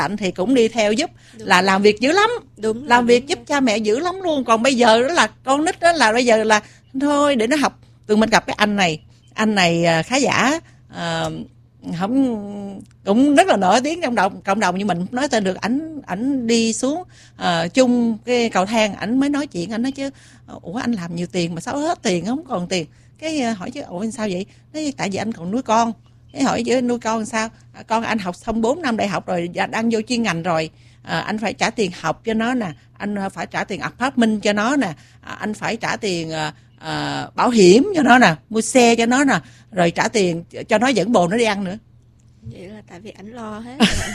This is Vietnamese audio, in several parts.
cạnh thì cũng đi theo giúp. Đúng. Là làm việc dữ lắm. Đúng. Làm việc giúp cha mẹ dữ lắm luôn. Còn bây giờ đó là con nít đó là bây giờ là thôi để nó học. Tụi mình gặp cái anh này khá giả, không cũng rất là nổi tiếng trong cộng đồng, nhưng mình nói tên được. Ảnh đi xuống chung cái cầu thang, ảnh mới nói chuyện. Ảnh nói chứ ủa anh làm nhiều tiền mà sao hết tiền, không còn tiền. Cái hỏi chứ ủa sao vậy? Nói tại vì anh còn nuôi con. Cái hỏi chứ nuôi con sao? Con anh học xong 4 năm đại học rồi, đang vô chuyên ngành rồi. Anh phải trả tiền học cho nó nè, anh phải trả tiền apartment cho nó nè, anh phải trả tiền bảo hiểm cho nó nè, mua xe cho nó nè, rồi trả tiền cho nó dẫn bồ nó đi ăn nữa. Vậy là tại vì ảnh lo hết.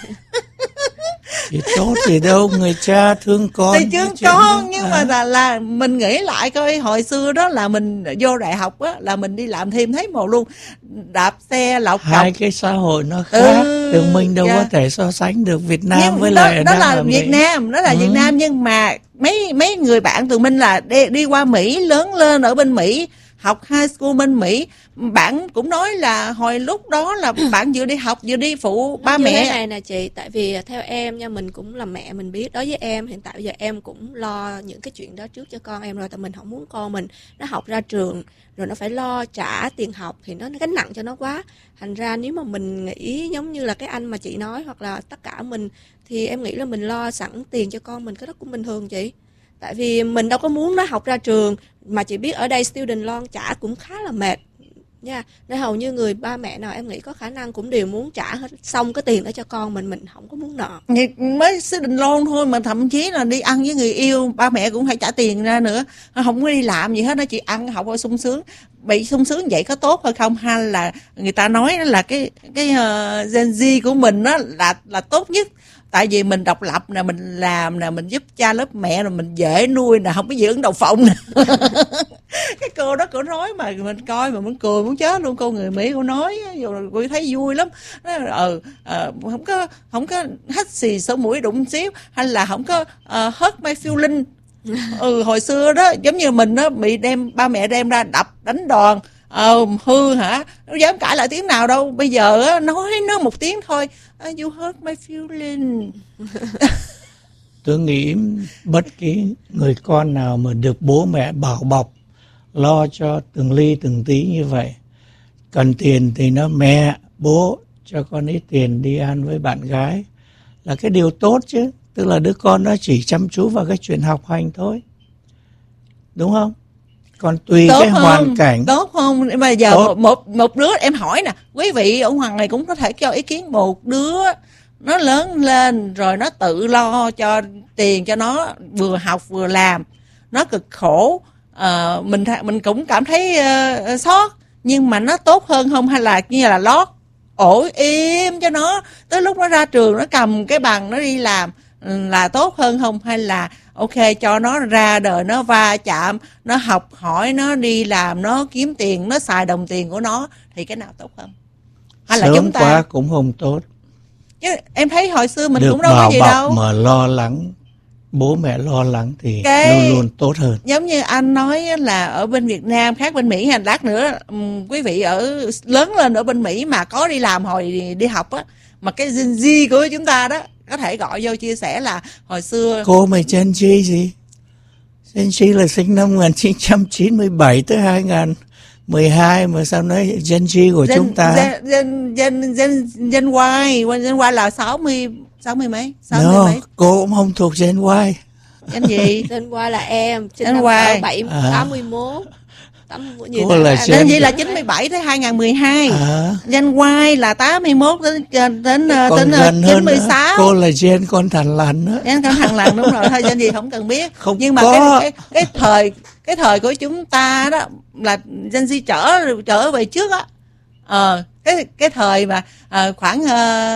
Thì tốt gì đâu, người cha thương con. Thì thương con, nhưng mà là mình nghĩ lại coi, hồi xưa đó là mình vô đại học á, là mình đi làm thêm thấy mồ luôn, đạp xe lọc cọc. Hai cái xã hội nó khác, tụi mình đâu có thể so sánh được Việt Nam nhưng với lại đó là Việt Nam, đó là Việt Nam. Nhưng mà mấy người bạn tụi mình là đi qua Mỹ, lớn lên ở bên Mỹ, học high school bên Mỹ. Bạn cũng nói là hồi lúc đó là bạn vừa đi học vừa đi phụ ba mẹ. Thế này nè chị, tại vì theo em nha, mình cũng là mẹ, mình biết đối với em hiện tại bây giờ em cũng lo những cái chuyện đó trước cho con em rồi. Tại mình không muốn con mình nó học ra trường rồi nó phải lo trả tiền học thì nó gánh nặng cho nó quá. Thành ra nếu mà mình nghĩ giống như là cái anh mà chị nói, hoặc là tất cả mình, thì em nghĩ là mình lo sẵn tiền cho con mình, cái đó cũng bình thường chị. Tại vì mình đâu có muốn nó học ra trường, mà chị biết ở đây student loan trả cũng khá là mệt nha. Nên hầu như người ba mẹ nào em nghĩ có khả năng cũng đều muốn trả hết xong cái tiền đó cho con mình không có muốn nợ. Mới student loan thôi mà thậm chí là đi ăn với người yêu, ba mẹ cũng phải trả tiền ra nữa. Không có đi làm gì hết, nó chỉ ăn học thôi, sung sướng. Bị sung sướng vậy có tốt hay không? Hay là người ta nói là cái Gen Z của mình đó là tốt nhất. Tại vì mình độc lập nè, mình làm nè, mình giúp cha lớp mẹ, rồi mình dễ nuôi nè, không có dưỡng đậu phộng nè. Cái cô đó cô nói mà mình coi mà mình cười muốn chết luôn. Cô người Mỹ cô nói rồi cô thấy vui lắm. Không có hắt xì sổ mũi đụng xíu, hay là không có hurt my feeling. Hồi xưa đó giống như mình đó, bị ba mẹ đem ra đập đánh đòn, hư hả, nó dám cãi lại tiếng nào đâu. Bây giờ á, nói nó một tiếng thôi, you hurt my feeling. Tôi nghĩ bất kỳ người con nào mà được bố mẹ bảo bọc, lo cho từng ly từng tí như vậy, cần tiền thì nó mẹ, bố cho con ít tiền đi ăn với bạn gái là cái điều tốt chứ. Tức là đứa con nó chỉ chăm chú vào cái chuyện học hành thôi, đúng không? Còn tùy tốt cái không? Hoàn cảnh tốt không? Mà giờ một đứa em hỏi nè, quý vị ở Hoàng này cũng có thể cho ý kiến. Một đứa nó lớn lên rồi nó tự lo cho tiền cho nó, vừa học vừa làm, nó cực khổ, mình cũng cảm thấy xót. Nhưng mà nó tốt hơn không, hay là như là lót ổ im cho nó, tới lúc nó ra trường nó cầm cái bằng nó đi làm là tốt hơn không? Hay là ok cho nó ra đời, nó va chạm, nó học hỏi, nó đi làm, nó kiếm tiền, nó xài đồng tiền của nó, thì cái nào tốt hơn? Hay là sớm quá cũng không tốt. Chứ em thấy hồi xưa mình được cũng đâu có gì đâu. mà lo lắng, bố mẹ lo lắng thì luôn luôn tốt hơn. Giống như anh nói là ở bên Việt Nam khác bên Mỹ, hành lát nữa quý vị lớn lên ở bên Mỹ mà có đi làm hồi đi học á, mà cái Gen Z của chúng ta đó có thể gọi vô chia sẻ là hồi xưa. Cô mày Gen Z gì? Gen Z là sinh năm 1997 tới 2012 mà sao nói Gen Z của chúng ta? Gen Y là 60 mấy? 60 no, mấy? cô cũng không thuộc Gen Y. Gen gì? Gen Y là em, Gen Y 81. Cô là Gen gì là 97 tới 2012. Gen Y là 81 đến 96. Cô là Gen con thằn lằn đó. Gen con thằn lằn đúng rồi, thôi Gen gì không cần biết. Không nhưng mà cái thời của chúng ta đó là Gen Z trở về trước á. Cái thời mà khoảng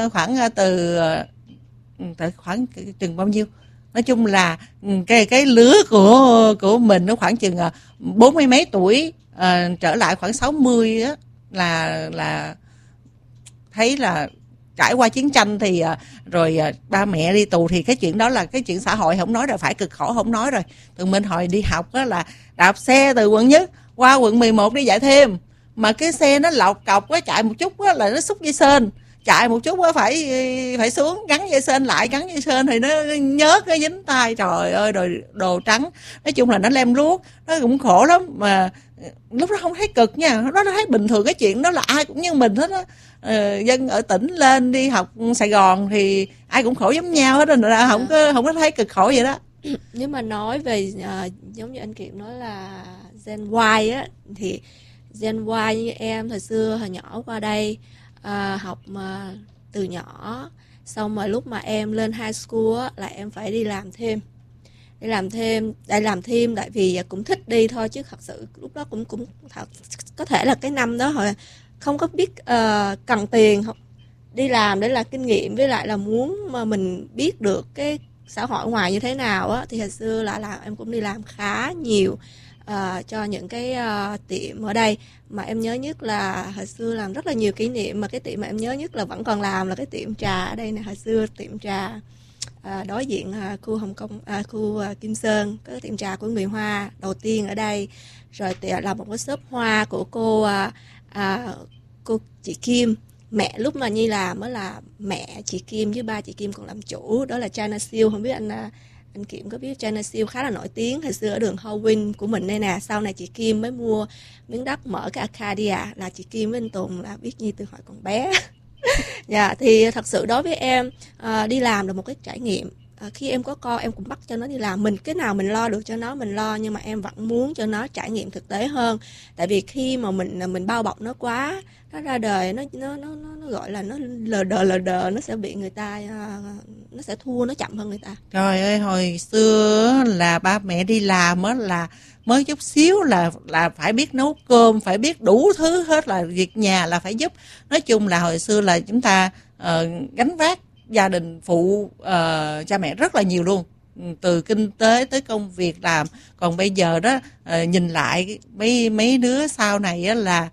khoảng chừng bao nhiêu, nói chung là cái lứa của mình nó khoảng chừng 40 mấy tuổi trở lại khoảng 60 á, là thấy là trải qua chiến tranh thì rồi ba mẹ đi tù, thì cái chuyện đó là cái chuyện xã hội, không nói rồi, phải cực khổ không nói rồi. Tụi mình hồi đi học á là đạp xe từ quận Nhất qua quận 11 đi dạy thêm, mà cái xe nó lọc cọc á, chạy một chút á là nó xúc dây sên, chạy một chút phải xuống gắn dây sên lại, gắn dây sên thì nó nhớt, nó dính tay, trời ơi, rồi đồ trắng, nói chung là nó lem luốc, nó cũng khổ lắm. Mà lúc đó không thấy cực nha, nó thấy bình thường, cái chuyện đó là ai cũng như mình hết á. Dân ở tỉnh lên đi học Sài Gòn thì ai cũng khổ giống nhau hết, nên là không có thấy cực khổ vậy đó. Nếu mà nói về giống như anh Kiệm nói là Gen Y á, thì Gen Y như em thời xưa hồi nhỏ qua đây học mà từ nhỏ, xong mà lúc mà em lên high school á, là em phải đi làm thêm tại vì cũng thích đi thôi, chứ thật sự lúc đó cũng có thể là cái năm đó hồi không có biết cần tiền, đi làm để là kinh nghiệm, với lại là muốn mà mình biết được cái xã hội ngoài như thế nào á, thì hồi xưa là em cũng đi làm khá nhiều cho những cái tiệm ở đây. Mà em nhớ nhất là hồi xưa làm rất là nhiều kỷ niệm, mà cái tiệm mà em nhớ nhất là vẫn còn làm là cái tiệm trà ở đây nè. Hồi xưa tiệm trà đối diện khu Hồng Kông, khu Kim Sơn, cái tiệm trà của người Hoa đầu tiên ở đây. Rồi là một cái shop hoa của cô chị Kim. Mẹ lúc mà Nhi làm đó là mẹ chị Kim với ba chị Kim còn làm chủ, đó là China Silk. Không biết anh Kiệm có biết China Silk khá là nổi tiếng hồi xưa ở đường Howin của mình đây nè. Sau này chị Kim mới mua miếng đất mở cái Arcadia, là chị Kim với anh Tùng là biết Nhi từ hồi còn bé. Dạ, thì thật sự đối với em đi làm là một cái trải nghiệm. Khi em có con em cũng bắt cho nó đi làm, mình cái nào mình lo được cho nó mình lo, nhưng mà em vẫn muốn cho nó trải nghiệm thực tế hơn. Tại vì khi mà mình bao bọc nó quá, nó ra đời nó gọi là nó lờ đờ, nó sẽ bị người ta nó sẽ thua, nó chậm hơn người ta. Trời ơi, hồi xưa là ba mẹ đi làm á là mới chút xíu là phải biết nấu cơm, phải biết đủ thứ hết, là việc nhà là phải giúp. Nói chung là hồi xưa là chúng ta gánh vác gia đình phụ cha mẹ rất là nhiều luôn, từ kinh tế tới công việc làm. Còn bây giờ đó nhìn lại mấy đứa sau này á là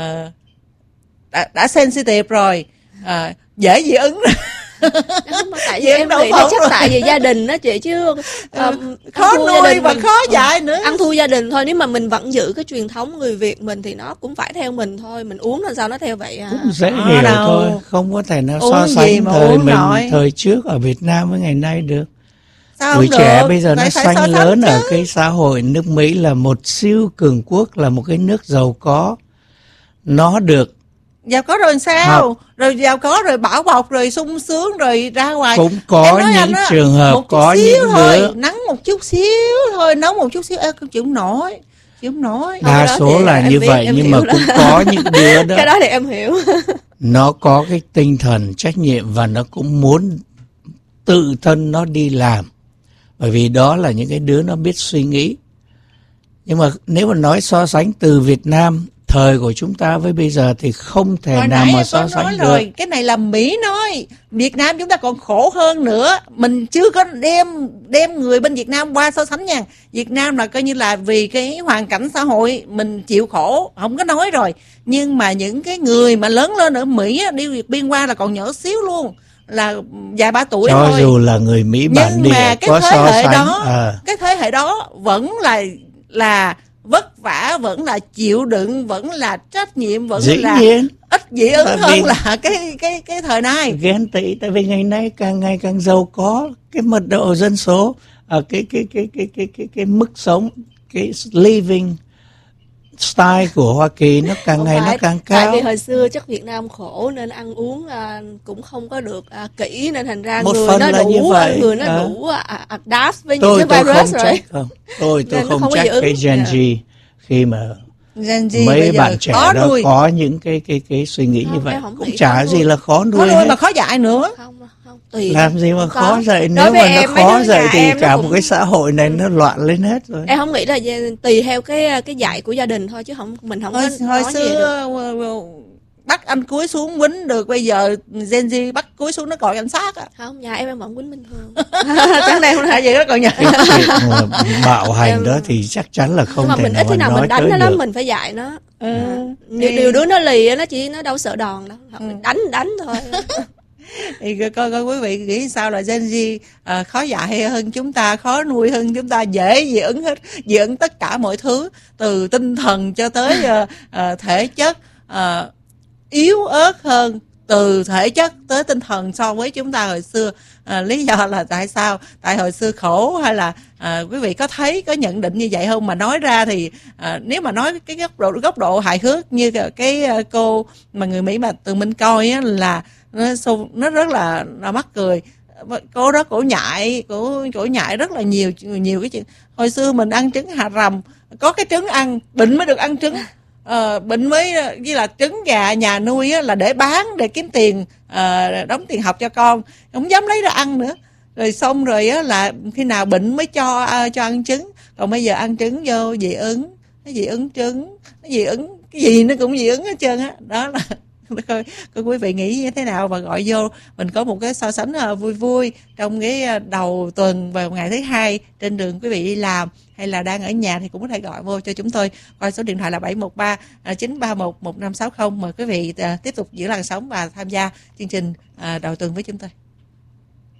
đã sensitive rồi, dễ dị ứng. Không, tại vì em nghĩ nó chắc tại vì gia đình đó chị, chứ khó nuôi và khó dạy nữa. Ăn thua gia đình thôi. Nếu mà mình vẫn giữ cái truyền thống người Việt mình thì nó cũng phải theo mình thôi. Mình uống làm sao nó theo vậy cũng dễ hiểu thôi, không có thể nào so sánh thời trước ở Việt Nam với ngày nay được. Tuổi trẻ bây giờ nó sanh lớn ở cái xã hội nước Mỹ là một siêu cường quốc, là một cái nước giàu có. Nó được giàu có rồi sao? Rồi giàu có rồi bảo bọc rồi sung sướng rồi ra ngoài. Cũng có những trường hợp có những đứa nắng một chút xíu thôi, nóng một chút xíu không chịu nổi. Đa số là như vậy, nhưng mà cũng có những đứa đó. Cái đó thì em hiểu. Nó có cái tinh thần trách nhiệm và nó cũng muốn tự thân nó đi làm. Bởi vì đó là những cái đứa nó biết suy nghĩ. Nhưng mà nếu mà nói so sánh từ Việt Nam thời của chúng ta với bây giờ thì không thể nào mà so sánh được. Rồi, cái này là Mỹ nói, Việt Nam chúng ta còn khổ hơn nữa. Mình chưa có đem người bên Việt Nam qua so sánh nha. Việt Nam là coi như là vì cái hoàn cảnh xã hội mình chịu khổ, không có nói rồi. Nhưng mà những cái người mà lớn lên ở Mỹ đi Việt biên qua là còn nhỏ xíu luôn, là vài ba tuổi cho thôi. Dù là người Mỹ bản địa có so sánh. Cái thế hệ đó vẫn là vất vả, vẫn là chịu đựng, vẫn là trách nhiệm, vẫn dĩ là nhiên ít dị ứng hơn là cái thời nay. Ghen tị, tại vì ngày nay càng ngày càng giàu có, cái mật độ dân số, cái mức sống, cái living style của Hoa Kỳ nó càng ngày nó càng cao. Tại vì hồi xưa chắc Việt Nam khổ nên ăn uống cũng không có được kỹ, nên thành ra một người phần nó là đủ, như vậy. người nó đủ adapt với những cái virus rồi. Tôi không trách cái Gen Z khi mà Gen Z mấy bạn trẻ đó nuôi. Có những cái suy nghĩ không, như vậy, cũng chả gì là khó nuôi mà khó dạy nữa. Không, tùy. Làm gì mà khó dạy, nếu mà nó khó dạy thì cả một cái xã hội này nó loạn lên hết rồi. Em không nghĩ là tùy theo cái dạy của gia đình thôi, chứ mình không có hồi xưa bắt anh cúi xuống quýnh được, bây giờ Gen Z bắt cúi xuống nó gọi cảnh sát à? Không, nhà em vẫn quýnh bình thường. Cái này không phải gì đó còn nhà. Cái chuyện bạo hành đó thì chắc chắn là không thể nào mà nói mình đánh nó lắm, mình phải dạy nó. Điều đứa nó lì nó đâu sợ đòn đâu, đánh thôi. Thì coi quý vị nghĩ sao là Gen Z khó dạy hơn chúng ta, khó nuôi hơn chúng ta, dễ dị ứng hết, dị ứng tất cả mọi thứ, từ tinh thần cho tới thể chất, yếu ớt hơn, từ thể chất tới tinh thần so với chúng ta hồi xưa. Lý do là tại sao? Tại hồi xưa khổ hay là quý vị có thấy, có nhận định như vậy không? Mà nói ra thì nếu mà nói cái góc độ hài hước như cái cô mà người Mỹ mà Tường Minh coi á, là nó rất là mắc cười. Cô đó cổ nhại rất là nhiều cái chuyện. Hồi xưa mình ăn trứng Hà Rầm, có cái trứng ăn, bệnh mới được ăn trứng. Bệnh mới như là trứng gà nhà nuôi á, là để bán để kiếm tiền, đóng tiền học cho con, không dám lấy ra ăn nữa. Rồi xong rồi á, là khi nào bệnh mới cho ăn trứng. Còn bây giờ ăn trứng vô dị ứng, nó dị ứng trứng, nó dị ứng cái gì nó cũng dị ứng hết trơn á. Đó là coi quý vị nghĩ như thế nào, và gọi vô mình có một cái so sánh vui vui trong cái đầu tuần vào ngày thứ Hai trên đường quý vị đi làm hay là đang ở nhà thì cũng có thể gọi vô cho chúng tôi qua số điện thoại là 713 931 1560. Mời quý vị tiếp tục giữ làn sóng và tham gia chương trình đầu tuần với chúng tôi.